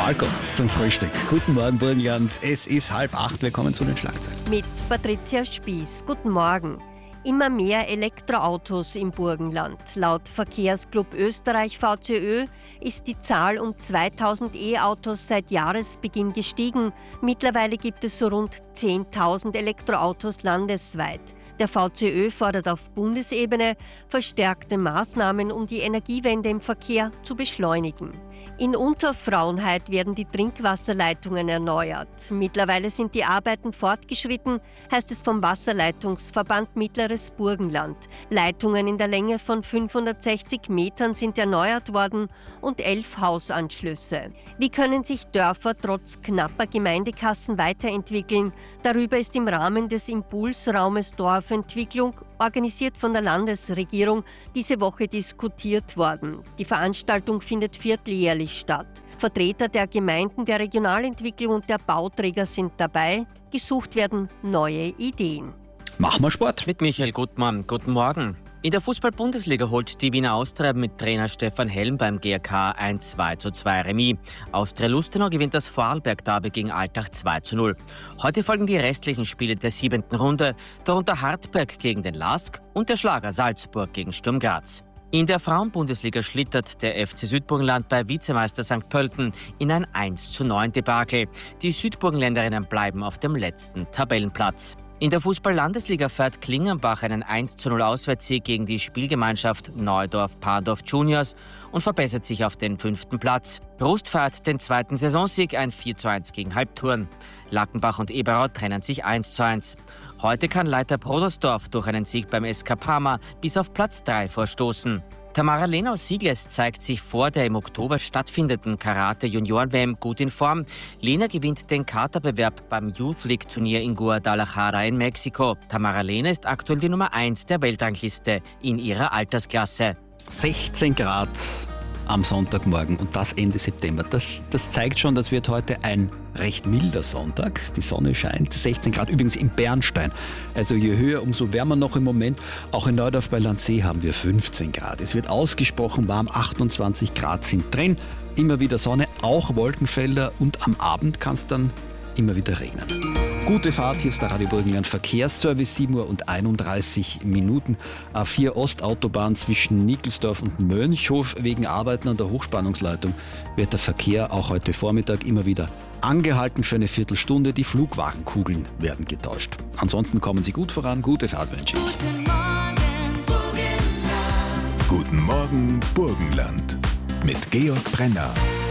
Falco zum Frühstück. Guten Morgen, Burgenland. Es ist 7:30. Willkommen zu den Schlagzeilen. Mit Patricia Spieß. Guten Morgen. Immer mehr Elektroautos im Burgenland. Laut Verkehrsclub Österreich VCÖ ist die Zahl um 2000 E-Autos seit Jahresbeginn gestiegen. Mittlerweile gibt es so rund 10.000 Elektroautos landesweit. Der VCÖ fordert auf Bundesebene verstärkte Maßnahmen, um die Energiewende im Verkehr zu beschleunigen. In Unterfrauenheit werden die Trinkwasserleitungen erneuert. Mittlerweile sind die Arbeiten fortgeschritten, heißt es vom Wasserleitungsverband Mittleres Burgenland. Leitungen in der Länge von 560 Metern sind erneuert worden und 11 Hausanschlüsse. Wie können sich Dörfer trotz knapper Gemeindekassen weiterentwickeln? Darüber ist im Rahmen des Impulsraumes Dorfentwicklung, organisiert von der Landesregierung, diese Woche diskutiert worden. Die Veranstaltung findet vierteljährlich statt. Vertreter der Gemeinden, der Regionalentwicklung und der Bauträger sind dabei. Gesucht werden neue Ideen. Machen wir Sport. Mit Michael Gutmann. Guten Morgen. In der Fußball-Bundesliga holt die Wiener Austria mit Trainer Stefan Helm beim GRK ein 2:2 Remis. Austria Lustenau gewinnt das Vorarlberg-Derby gegen Altach 2:0. Heute folgen die restlichen Spiele der 7. Runde, darunter Hartberg gegen den LASK und der Schlager Salzburg gegen Sturm Graz. In der Frauenbundesliga schlittert der FC Südburgenland bei Vizemeister St. Pölten in ein 1:9-Debakel. Die Südburgenländerinnen bleiben auf dem letzten Tabellenplatz. In der Fußball-Landesliga feiert Klingenbach einen 1:0 Auswärtssieg gegen die Spielgemeinschaft Neudorf-Pandorf Juniors und verbessert sich auf den 5. Platz. Rust feiert den 2. Saisonsieg, ein 4:1 gegen Halbturn. Lackenbach und Eberau trennen sich 1:1. Heute kann Leiter Brodersdorf durch einen Sieg beim SK Parma bis auf Platz 3 vorstoßen. Tamara Lehner aus Sigles zeigt sich vor der im Oktober stattfindenden Karate-Junioren-WM gut in Form. Lehner gewinnt den Kata-Bewerb beim Youth League-Turnier in Guadalajara in Mexiko. Tamara Lehner ist aktuell die Nummer 1 der Weltrangliste in ihrer Altersklasse. 16 Grad am Sonntagmorgen und das Ende September. Das zeigt schon, das wird heute ein recht milder Sonntag. Die Sonne scheint, 16 Grad übrigens im Bernstein. Also je höher, umso wärmer noch im Moment. Auch in Neudorf bei Landsee haben wir 15 Grad. Es wird ausgesprochen warm, 28 Grad sind drin. Immer wieder Sonne, auch Wolkenfelder und am Abend kann es dann immer wieder regnen. Gute Fahrt, hier ist der Radio Burgenland Verkehrsservice, 7:31 A4 Ostautobahn zwischen Nickelsdorf und Mönchhof. Wegen Arbeiten an der Hochspannungsleitung wird der Verkehr auch heute Vormittag immer wieder angehalten für eine Viertelstunde. Die Flugwagenkugeln werden getauscht. Ansonsten kommen Sie gut voran. Gute Fahrt wünsche ich. Guten Morgen, Burgenland. Guten Morgen, Burgenland. Mit Georg Brenner.